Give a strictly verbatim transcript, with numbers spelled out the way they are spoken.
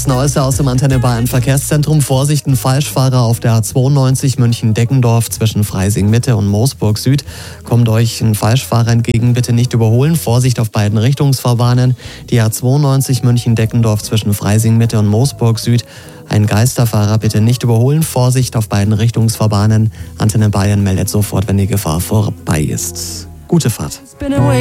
Das Neueste aus dem Antenne Bayern Verkehrszentrum. Vorsicht, ein Falschfahrer auf der A zweiundneunzig München-Deckendorf zwischen Freising-Mitte und Moosburg Süd. Kommt euch ein Falschfahrer entgegen, bitte nicht überholen. Vorsicht auf beiden Richtungsfahrbahnen. Die A zweiundneunzig München-Deckendorf zwischen Freising-Mitte und Moosburg Süd. Ein Geisterfahrer bitte nicht überholen. Vorsicht auf beiden Richtungsfahrbahnen. Antenne Bayern meldet sofort, wenn die Gefahr vorbei ist. Gute Fahrt.